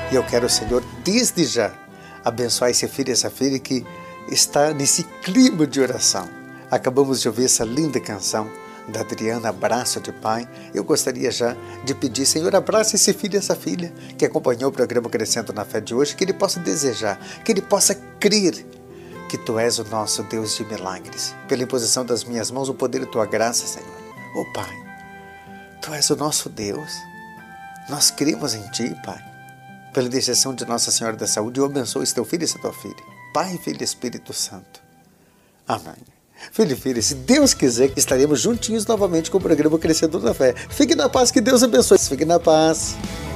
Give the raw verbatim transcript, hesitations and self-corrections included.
E eu quero, Senhor, desde já, abençoar esse filho e essa filha que está nesse clima de oração. Acabamos de ouvir essa linda canção da Adriana, Abraço de Pai. Eu gostaria já de pedir, Senhor, abraça esse filho e essa filha que acompanhou o programa Crescendo na Fé de hoje, que ele possa desejar, que ele possa crer que Tu és o nosso Deus de milagres. Pela imposição das minhas mãos, o poder de Tua graça, Senhor. Ó Pai, Tu és o nosso Deus. Nós cremos em Ti, Pai. Pela intercessão de Nossa Senhora da Saúde, eu abençoo esse Teu filho e essa Tua filha. Pai, Filho e Espírito Santo. Amém. Filho e filha, se Deus quiser, estaremos juntinhos novamente com o programa Crescendo na Fé. Fique na paz, que Deus abençoe. Fique na paz.